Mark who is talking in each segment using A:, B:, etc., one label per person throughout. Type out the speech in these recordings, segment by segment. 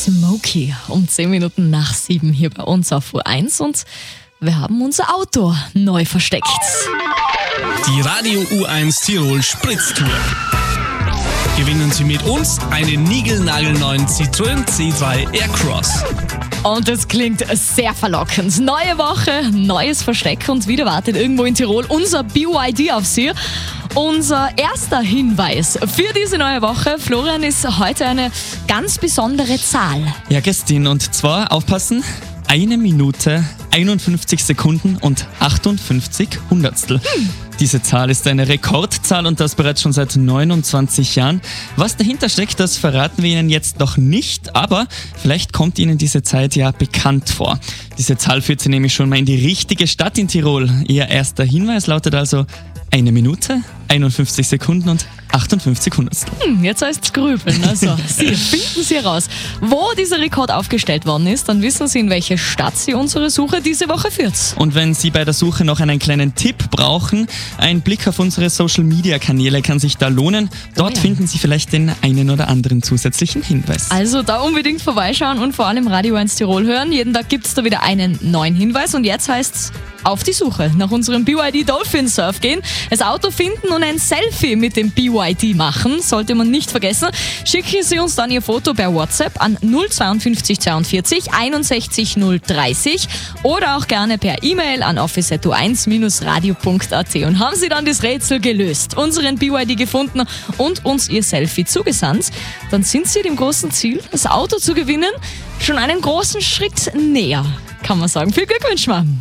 A: Smokey um 10 Minuten nach 7 hier bei uns auf U1 und wir haben unser Auto neu versteckt.
B: Die Radio U1 Tirol Spritztour. Gewinnen Sie mit uns einen niegelnagelneuen Citroën C2 Aircross.
A: Und es klingt sehr verlockend. Neue Woche, neues Versteck und wieder wartet irgendwo in Tirol unser BYD auf Sie. Unser erster Hinweis für diese neue Woche, Florian, ist heute eine ganz besondere Zahl.
C: Ja, Christine, und zwar aufpassen, 1 Minute, 51 Sekunden und 58 Hundertstel. Diese Zahl ist eine Rekordzahl und das bereits schon seit 29 Jahren. Was dahinter steckt, das verraten wir Ihnen jetzt noch nicht, aber vielleicht kommt Ihnen diese Zeit ja bekannt vor. Diese Zahl führt Sie nämlich schon mal in die richtige Stadt in Tirol. Ihr erster Hinweis lautet also 1 Minute, 51 Sekunden und 58 Hundertstel.
A: Jetzt heißt es grübeln. Also, Sie finden Sie heraus, wo dieser Rekord aufgestellt worden ist, dann wissen Sie, in welche Stadt Sie unsere Suche diese Woche führt.
C: Und wenn Sie bei der Suche noch einen kleinen Tipp brauchen, ein Blick auf unsere Social-Media-Kanäle kann sich da lohnen. Dort finden Sie vielleicht den einen oder anderen zusätzlichen Hinweis.
A: Also da unbedingt vorbeischauen und vor allem Radio 1 Tirol hören. Jeden Tag gibt es da wieder einen neuen Hinweis und jetzt heißt es auf die Suche nach unserem BYD Dolphin Surf gehen, das Auto finden und ein Selfie mit dem BYD machen, sollte man nicht vergessen. Schicken Sie uns dann Ihr Foto per WhatsApp an 052 42 61 030 oder auch gerne per E-Mail an office@u1-radio.at und haben Sie dann das Rätsel gelöst, unseren BYD gefunden und uns Ihr Selfie zugesandt, dann sind Sie dem großen Ziel, das Auto zu gewinnen, schon einen großen Schritt näher, kann man sagen. Viel Glück wünschen wir!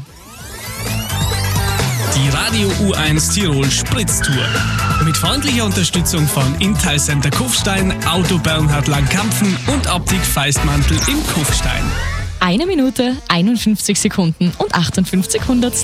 B: Die Radio U1 Tirol Spritztour. Mit freundlicher Unterstützung von Intal Center Kufstein, Auto Bernhard Langkampfen und Optik Feistmantel in Kufstein.
A: 1 Minute, 51 Sekunden und 58 Hundertstel.